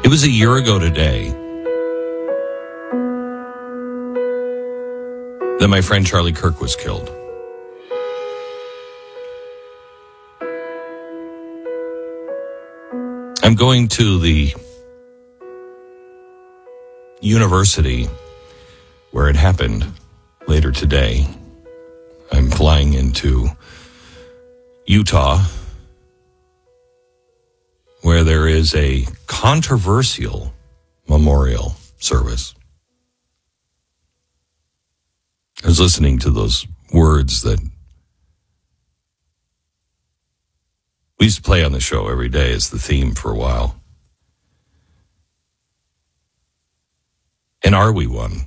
It was a year ago today that my friend Charlie Kirk was killed. I'm going to the university where it happened later today. I'm flying into Utah, where there is a controversial memorial service. I was listening to those words that we used to play on the show every day as the theme for a while. And are we one?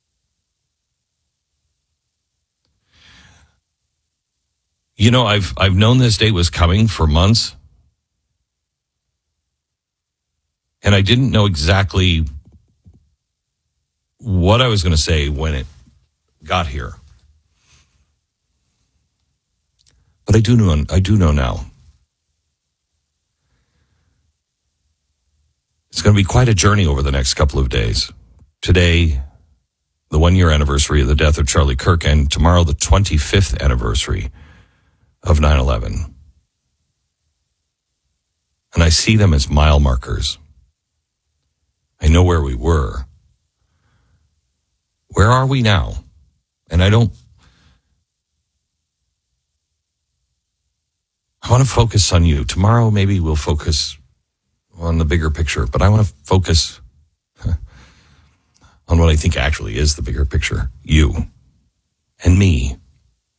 You know, I've known this day was coming for months. And I didn't know exactly what I was going to say when it got here. But I do know now. It's going to be quite a journey over the next couple of days. Today, the 1-year anniversary of the death of Charlie Kirk, and tomorrow, the 25th anniversary of 9/11. And I see them as mile markers. I know where we were. Where are we now? And I want to focus on you. Tomorrow, maybe we'll focus on the bigger picture, but I want to focus on what I think actually is the bigger picture. You and me.